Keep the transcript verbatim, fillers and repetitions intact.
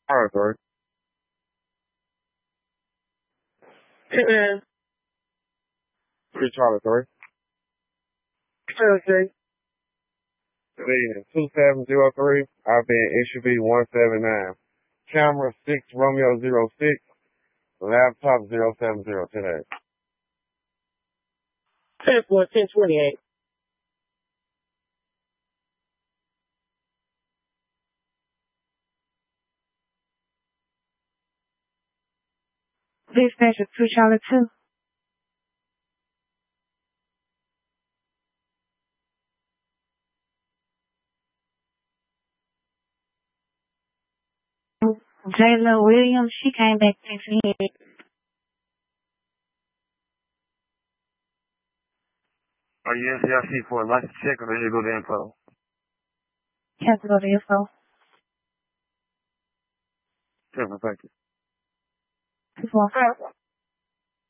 Charlie three. Hitman. Three Charlie three. Okay. Leading two seven zero three. I've been issue B one seven nine. Camera six Romeo zero six. Laptop zero seven zero today. ten four ten twenty-eight. Dispatch of two Charlie two. Jayla Williams, she came back texting me. Are you N C I C for a license check or do you go to info? You have to go to info. Different, thank you. Two four.